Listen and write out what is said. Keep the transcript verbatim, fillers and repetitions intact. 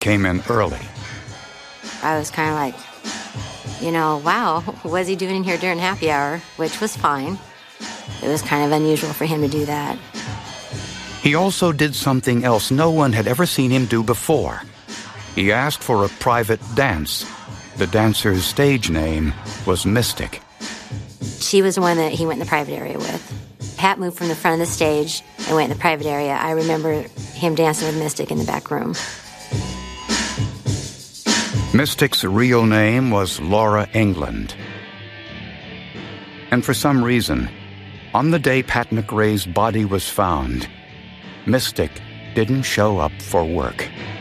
came in early. I was kind of like, you know, wow, what's he doing in here during happy hour? Which was fine. It was kind of unusual for him to do that. He also did something else no one had ever seen him do before. He asked for a private dance. The dancer's stage name was Mystic. She was the one that he went in the private area with. Pat moved from the front of the stage and went in the private area. I remember him dancing with Mystic in the back room. Mystic's real name was Laura England. And for some reason, on the day Pat McRae's body was found, Mystic didn't show up for work.